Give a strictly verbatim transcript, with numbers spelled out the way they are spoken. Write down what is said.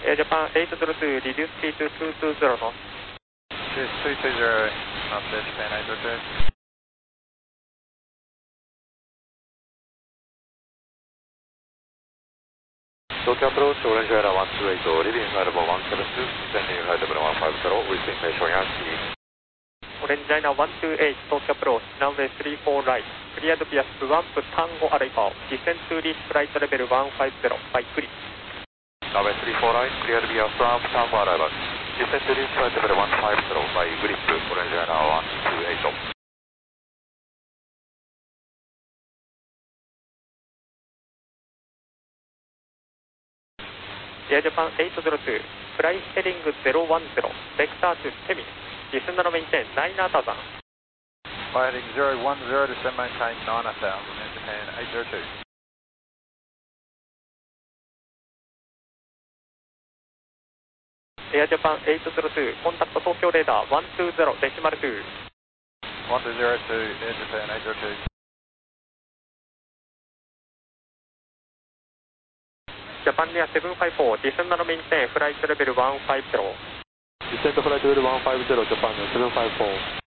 Air Japan eight zero two, reduce speed to two two zero knots. Yes, two two zero knots, Air Japan eight zero two. Tokyo approach, Orange Radar one two eight, leaving flight level one seven two, descending flight level one five zero, with information and speed. Orange China one two eight, Tokyo approach, runway three four right, cleared via Swamp Tango Arrival, descend to reach flight level one five zero, by grip. Runway three four right, cleared via Swamp Tango Arrival, descend to reach flight level one five zero, by grip, Orange China one two eight. Air Japan eight zero two, fly heading zero one zero, vector to Semi, descend and maintain nine thousand. Fly heading zero one zero, descend maintain nine thousand, Air Japan eight zero two. Air Japan eight zero two, contact Tokyo radar one two zero, decimal two. one two zero two, Air Japan eight zero two. Japan Air seven five four, descend and maintain flight level one five zero. Descend flight level one five zero, Japan seven five four.